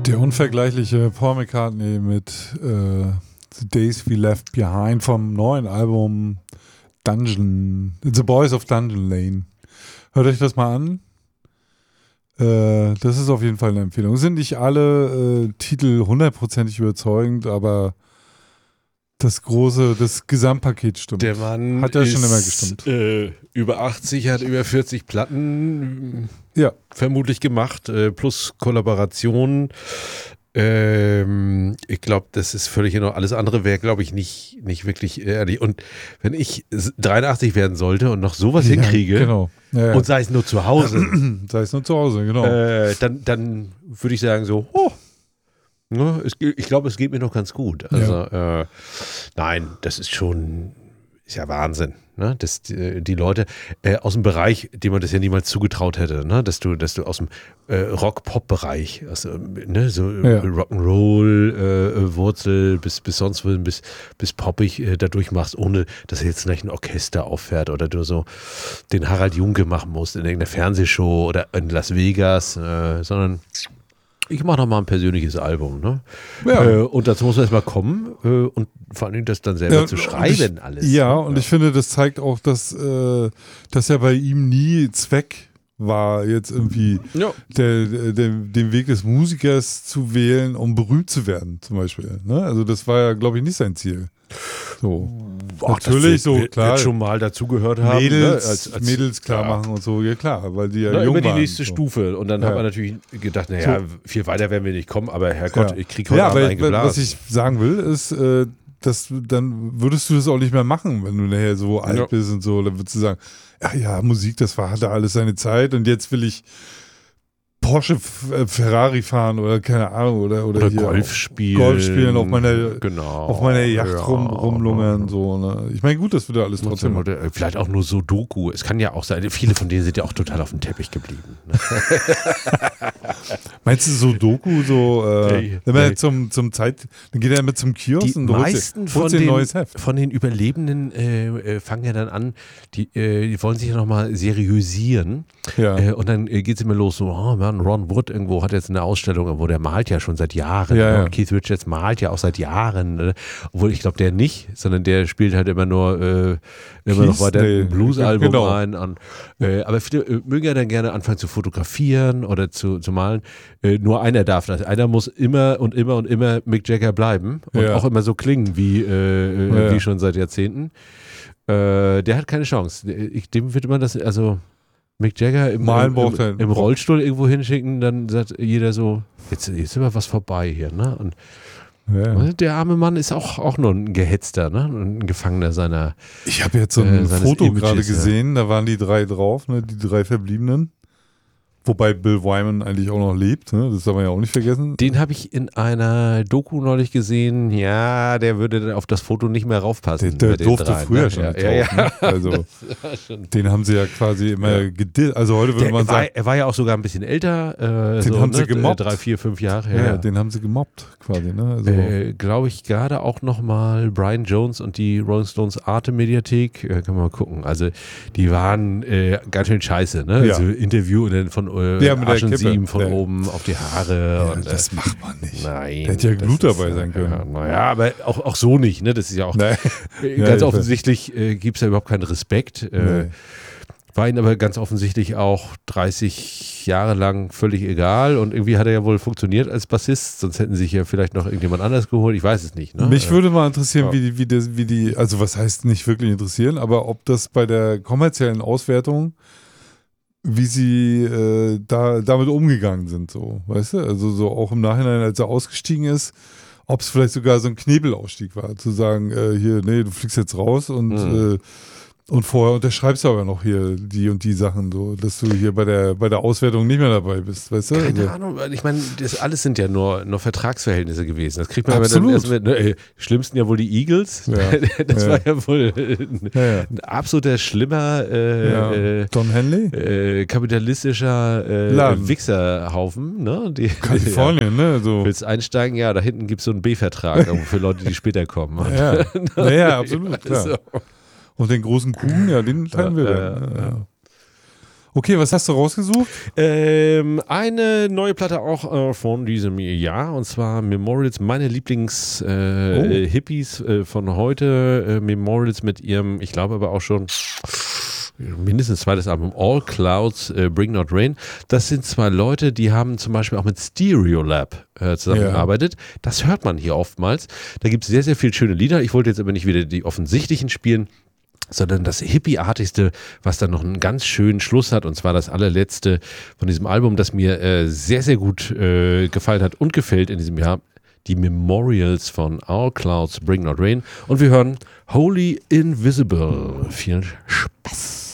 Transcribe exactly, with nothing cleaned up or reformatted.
Der unvergleichliche Paul McCartney mit äh, The Days We Left Behind vom neuen Album Dungeon, The Boys of Dungeon Lane. Hört euch das mal an. Äh, das ist auf jeden Fall eine Empfehlung. Sind nicht alle äh, Titel hundertprozentig überzeugend, aber das große, das Gesamtpaket stimmt. Der Mann hat ja ist schon immer gestimmt. Äh, über achtzig, hat über vierzig Platten ja. vermutlich gemacht, äh, plus Kollaborationen. Ähm, ich glaube, das ist völlig in Ordnung. Alles andere wäre, glaube ich, nicht, nicht wirklich ehrlich. Und wenn ich dreiundachtzig werden sollte und noch sowas ja, hinkriege, genau. ja, ja. und sei es nur zu Hause, sei es nur zu Hause, genau. Äh, dann, dann würde ich sagen so, oh, ne, es, ich glaube, es geht mir noch ganz gut. Also, ja. äh, nein, das ist schon, ist ja Wahnsinn. Ne? Dass die, die Leute äh, aus dem Bereich, dem man das ja niemals zugetraut hätte, ne? dass du, dass du aus dem äh, Rock-Pop-Bereich, also, ne? so ja. Rock'n'Roll, äh, Wurzel bis, bis sonst wohin, bis, bis poppig äh, da durchmachst, ohne dass jetzt gleich ein Orchester auffährt oder du so den Harald Junke machen musst in irgendeiner Fernsehshow oder in Las Vegas, äh, sondern ich mache noch mal ein persönliches Album, ne? Ja. Äh, und dazu muss man erstmal kommen äh, und vor allem das dann selber ja, zu schreiben ich, alles. Ja, ne? und ja. ich finde, das zeigt auch, dass, äh, dass ja bei ihm nie Zweck war, jetzt irgendwie ja. der, der, den Weg des Musikers zu wählen, um berühmt zu werden, zum Beispiel. Ne? Also das war ja, glaube ich, nicht sein Ziel. So. Boah, natürlich so, wird, klar. Wird schon mal dazugehört haben. Mädels, ne? als, als, Mädels klar ja. machen und so, ja klar, weil die ja Na, jung über die waren, nächste so. Stufe. Und dann ja. hat man natürlich gedacht, naja, so. viel weiter werden wir nicht kommen, aber Herrgott, ja. ich kriege heute ja, Abend aber einen geblasen. Was ich sagen will, ist, äh, dass dann würdest du das auch nicht mehr machen, wenn du nachher so alt ja. bist und so, dann würdest du sagen, ja, ja, Musik, das war, hatte alles seine Zeit und jetzt will ich Porsche, Ferrari fahren oder keine Ahnung oder, oder, oder hier Golf spielen. Golf spielen, auf meiner, genau. auf meiner Yacht ja. rum, rumlungern. So, ne? Ich meine, gut, das würde alles trotzdem. Vielleicht auch nur Sudoku. Es kann ja auch sein, viele von denen sind ja auch total auf dem Teppich geblieben. Ne? Meinst du Sudoku so, äh, hey, wenn man hey. jetzt zum, zum Zeit, dann geht er mit zum Kiosk die und meisten holst von dir ein den, neues Heft. von den Überlebenden äh, äh, fangen ja dann an, die, äh, die wollen sich ja nochmal seriösieren. Ja. Äh, und dann äh, geht es immer los, so, oh man, Ron Wood irgendwo hat jetzt eine Ausstellung, wo der malt ja schon seit Jahren. Ja, ne? ja. Und Keith Richards malt ja auch seit Jahren. Ne? Obwohl ich glaube, der nicht, sondern der spielt halt immer nur äh, immer noch weiter nee. ein Blues-Album genau. ein. An, äh, aber viele äh, mögen ja dann gerne anfangen zu fotografieren oder zu, zu malen. Äh, nur einer darf das. Einer muss immer und immer und immer Mick Jagger bleiben und ja. auch immer so klingen wie, äh, ja. wie schon seit Jahrzehnten. Äh, der hat keine Chance. Ich, dem wird man das, also Mick Jagger im, im, im, im Rollstuhl irgendwo hinschicken, dann sagt jeder so, jetzt, jetzt ist immer was vorbei hier, ne? Und ja. der arme Mann ist auch, auch nur ein Gehetzter, ne? Ein Gefangener seiner. Ich habe jetzt so ein äh, Foto Images, gerade ja. gesehen, da waren die drei drauf, ne? Die drei Verbliebenen. Wobei Bill Wyman eigentlich auch noch lebt, ne? Das darf man ja auch nicht vergessen. Den habe ich in einer Doku neulich gesehen. Ja, der würde dann auf das Foto nicht mehr raufpassen. Der, der durfte dreien, früher ne? schon ja, nicht ja, drauf, ja. ne? Also den haben sie ja quasi immer ja. gedillt. Also heute würde der, man er, war, sagen, er war ja auch sogar ein bisschen älter. Äh, den so, haben ne? sie gemobbt. Drei, vier, fünf Jahre. Ja, Ja, ja, den haben sie gemobbt quasi. Ne? Also äh, glaube ich gerade auch nochmal Brian Jones und die Rolling Stones Arte-Mediathek. Äh, können wir mal gucken. Also die waren äh, ganz schön scheiße. Ne? Ja. Also Interview und dann von äh, ja, mit der Aschen Kippe. sieben von ja. oben auf die Haare. Ja, und, das äh, macht man nicht. Nein. Der hätte ja Glut dabei sein können. Ja, naja, aber auch, auch so nicht. Ne? Das ist ja auch Nein. ganz ja, offensichtlich äh, gibt es ja überhaupt keinen Respekt. Äh, nee. War ihm aber ganz offensichtlich auch dreißig Jahre lang völlig egal und irgendwie hat er ja wohl funktioniert als Bassist, sonst hätten sie sich ja vielleicht noch irgendjemand anders geholt, ich weiß es nicht. Ne? Mich würde mal interessieren, ja. wie, die, wie, das, wie die, also was heißt nicht wirklich interessieren, aber ob das bei der kommerziellen Auswertung, wie sie äh, da damit umgegangen sind, so, weißt du? Also so auch im Nachhinein, als er ausgestiegen ist, ob es vielleicht sogar so ein Knebelausstieg war, zu sagen, äh, hier, nee, du fliegst jetzt raus und mhm. äh, und vorher unterschreibst du aber noch hier die und die Sachen, so, dass du hier bei der bei der Auswertung nicht mehr dabei bist, weißt du? Keine also, Ahnung, ich meine, das alles sind ja nur, nur Vertragsverhältnisse gewesen. Das kriegt man Absolut. aber dann erst mit, ne, äh, schlimmsten ja wohl die Eagles. Ja. Das ja. war ja wohl ein, ja, ja. ein absoluter schlimmer äh, Ja. äh, Don Henley? äh, kapitalistischer äh, Laden. Wichserhaufen. Ne? Die, Kalifornien, ja. ne? So. Willst einsteigen? Ja, da hinten gibt es so einen B-Vertrag für Leute, die später kommen. Ja, naja, absolut, klar. So. Und den großen Kuchen, ja, den teilen wir Ja, dann. ja, Ja. Okay, was hast du rausgesucht? Ähm, eine neue Platte auch äh, von diesem Jahr, und zwar Memorials, meine Lieblings-Hippies äh, Oh. äh, von heute. Äh, Memorials mit ihrem, ich glaube aber auch schon mindestens zweites Album, All Clouds, äh, Bring Not Rain. Das sind zwei Leute, die haben zum Beispiel auch mit Stereolab äh, zusammengearbeitet. Ja. Das hört man hier oftmals. Da gibt es sehr, sehr viele schöne Lieder. Ich wollte jetzt aber nicht wieder die offensichtlichen spielen, sondern das Hippie-artigste, was dann noch einen ganz schönen Schluss hat, und zwar das allerletzte von diesem Album, das mir äh, sehr, sehr gut äh, gefallen hat und gefällt in diesem Jahr. Die Memorials von All Clouds, Bring Not Rain. Und wir hören Holy Invisible. Viel Spaß.